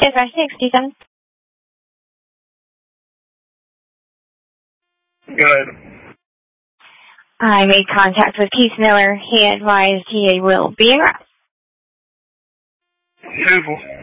Dispatch 67. Go ahead. I made contact with Keith Miller. He advised he will be arrested. Who?